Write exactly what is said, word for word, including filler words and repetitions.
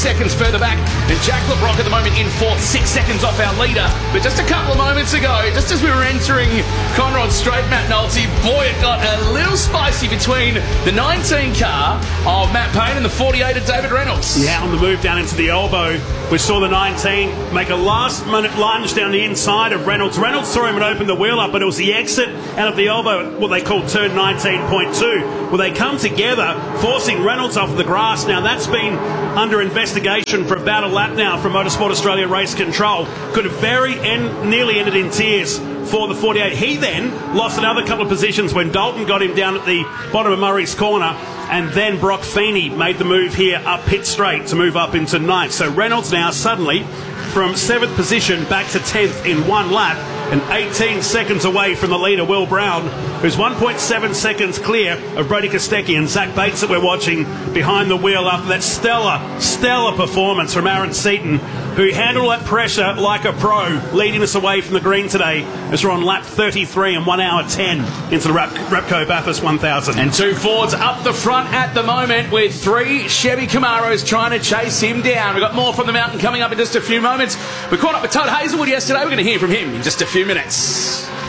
seconds further back, and Jack LeBrock at the moment in fourth, six seconds off our leader. But just a couple of moments ago, just as we were entering Conrod Straight, Matt Nolte, boy, it got a little spicy between the nineteen car of Matt Payne and the forty-eight of David Reynolds. Yeah, on the move down into the elbow, we saw the nineteen make a last-minute lunge down the inside of Reynolds. Reynolds saw him and opened the wheel up, but it was the exit out of the elbow, what they call turn nineteen point two, where they come together, forcing Reynolds off the grass. Now, that's been under investigation for about a lap now from Motorsport Australia Race Control. Could have very end, nearly ended in tears for the forty-eight. He then lost another couple of positions when Dalton got him down at the bottom of Murray's Corner, and then Brock Feeney made the move here up pit straight to move up into ninth. So Reynolds now suddenly from seventh position back to tenth in one lap, and eighteen seconds away from the leader, Will Brown, who's one point seven seconds clear of Brody Kostecki and Zach Bates that we're watching behind the wheel after that stellar, stellar performance from Aaron Seaton, who handled that pressure like a pro, leading us away from the green today as we're on lap thirty-three and one hour ten into the Rap- Repco Bathurst one thousand. And two Fords up the front at the moment with three Chevy Camaros trying to chase him down. We've got more from the mountain coming up in just a few moments. We caught up with Todd Hazelwood yesterday. We're going to hear from him in just a few minutes.